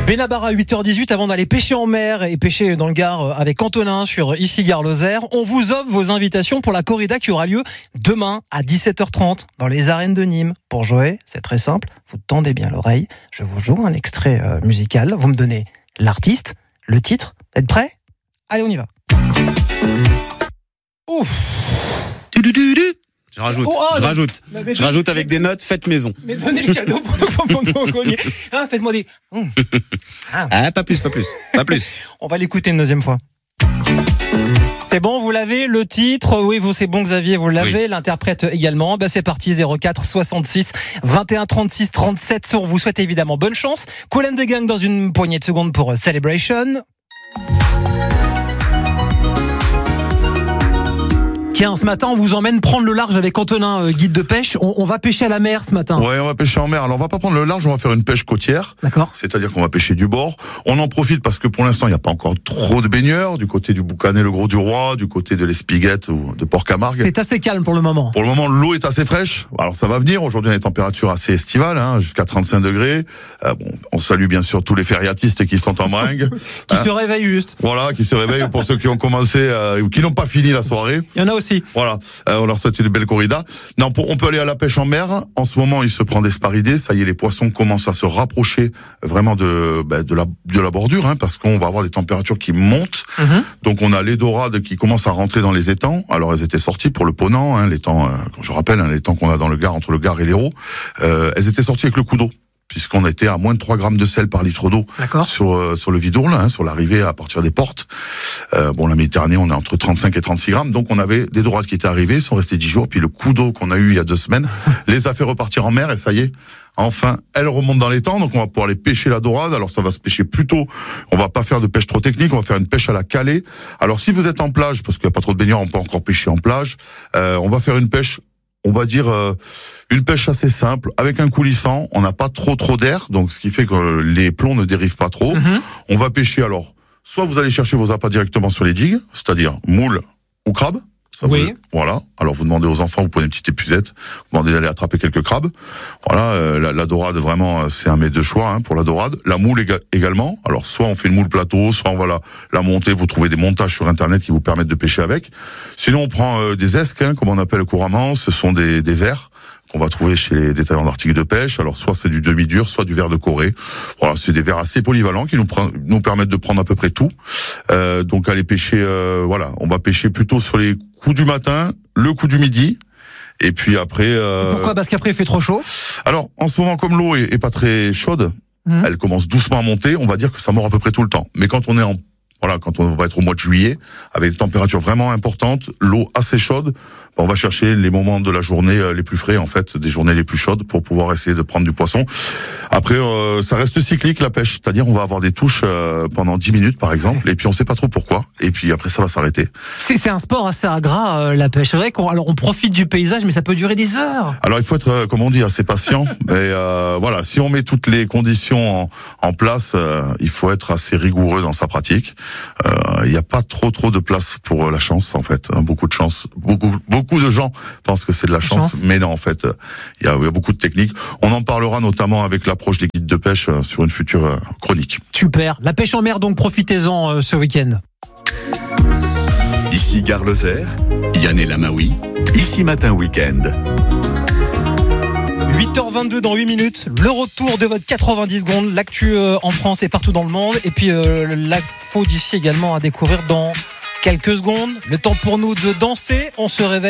Benabar à 8h18 avant d'aller pêcher en mer et pêcher dans le Gard avec Antonin sur Ici Gare Lozère. On vous offre vos invitations pour la corrida qui aura lieu demain à 17h30 dans les arènes de Nîmes. Pour jouer, c'est très simple, vous tendez bien l'oreille, je vous joue un extrait musical, vous me donnez l'artiste, le titre, êtes prêts ? Allez, on y va. Ouf. Je rajoute avec des notes faites maison. Mais donnez le cadeau pour nos colliers. Ah, faites-moi des... Pas plus. On va l'écouter une deuxième fois. C'est bon, vous l'avez, le titre? Oui, c'est bon, Xavier, vous l'avez, oui. L'interprète également. C'est parti, 04 66 21 36 37. On vous souhaite évidemment bonne chance. Kool and the Gang dans une poignée de secondes pour Celebration. Tiens, ce matin, on vous emmène prendre le large avec Antonin, guide de pêche. On va pêcher à la mer ce matin. Ouais, on va pêcher en mer. Alors, on va pas prendre le large, on va faire une pêche côtière. D'accord. C'est-à-dire qu'on va pêcher du bord. On en profite parce que pour l'instant, il n'y a pas encore trop de baigneurs du côté du Boucanet, le Gros du Roi, du côté de l'Espiguette ou de Port-Camargue. C'est assez calme pour le moment. Pour le moment, l'eau est assez fraîche. Alors, ça va venir. Aujourd'hui, on a des températures assez estivales, jusqu'à 35 degrés. On salue bien sûr tous les fériatistes qui sont en bringue. Qui se réveillent juste. Voilà, qui se réveillent pour ceux qui ont commencé ou qui n'ont pas fini la soirée. Il y en a aussi. Voilà. On leur souhaite une belle corrida. Non, on peut aller à la pêche en mer. En ce moment, il se prend des sparidés. Ça y est, les poissons commencent à se rapprocher vraiment de la bordure, parce qu'on va avoir des températures qui montent. Mm-hmm. Donc, on a les dorades qui commencent à rentrer dans les étangs. Alors, elles étaient sorties pour le Ponant, l'étang, je rappelle, l'étang qu'on a dans le Gard, entre le Gard et l'Hérault. Elles étaient sorties avec le coup d'eau, puisqu'on était à moins de 3 grammes de sel par litre d'eau sur le Vidourle, sur l'arrivée à partir des portes. La Méditerranée, on est entre 35 et 36 grammes, donc on avait des dorades qui étaient arrivées, sont restés 10 jours, puis le coup d'eau qu'on a eu il y a 2 semaines les a fait repartir en mer, et ça y est, enfin, elles remontent dans l'étang, donc on va pouvoir aller pêcher la dorade. Alors ça va se pêcher plutôt, on va pas faire de pêche trop technique, on va faire une pêche à la calée. Alors si vous êtes en plage, parce qu'il n'y a pas trop de baigneurs, on peut encore pêcher en plage, on va faire une pêche, on va dire une pêche assez simple, avec un coulissant. On n'a pas trop d'air, donc ce qui fait que les plombs ne dérivent pas trop. Mm-hmm. On va pêcher alors, soit vous allez chercher vos appâts directement sur les digues, c'est-à-dire moules ou crabes. Voilà. Alors vous demandez aux enfants, vous prenez une petite épuisette, vous demandez d'aller attraper quelques crabes. Voilà, la dorade vraiment, c'est un mets de choix pour la dorade. La moule également. Alors soit on fait une moule plateau, soit on va la monter. Vous trouvez des montages sur internet qui vous permettent de pêcher avec. Sinon on prend des esques, comme on appelle couramment. Ce sont des vers qu'on va trouver chez les détaillants d'articles de pêche. Alors soit c'est du demi-dur, soit du verre de Corée. Voilà, c'est des verres assez polyvalents qui nous permettent de prendre à peu près tout. Donc aller pêcher, on va pêcher plutôt sur les coups du matin, le coup du midi, et puis après... Pourquoi ? Parce qu'après il fait trop chaud ? Alors en ce moment, comme l'eau est pas très chaude, elle commence doucement à monter, on va dire que ça mord à peu près tout le temps. Mais quand on est quand on va être au mois de juillet, avec des températures vraiment importantes, l'eau assez chaude, on va chercher les moments de la journée les plus frais, en fait, des journées les plus chaudes pour pouvoir essayer de prendre du poisson. Après, ça reste cyclique, la pêche. C'est-à-dire, on va avoir des touches pendant 10 minutes, par exemple, et puis on sait pas trop pourquoi. Et puis après, ça va s'arrêter. C'est un sport assez ingrat, la pêche. C'est vrai qu'on profite du paysage, mais ça peut durer des heures. Alors, il faut être, comme on dit, assez patient. Mais voilà, si on met toutes les conditions en place, il faut être assez rigoureux dans sa pratique. Il n'y a pas trop de place pour la chance, en fait. Beaucoup de chance. Beaucoup de gens pensent que c'est de la chance, mais non, en fait, il y a beaucoup de techniques. On en parlera notamment avec l'approche des guides de pêche sur une future chronique. Super. La pêche en mer, donc profitez-en ce week-end. Ici Gare Lozère, Yann et Lamaoui, Ici Matin Week-end. 8h22 dans 8 minutes, le retour de votre 90 secondes, l'actu en France et partout dans le monde, et puis l'info d'ici également à découvrir dans quelques secondes. Le temps pour nous de danser, on se réveille.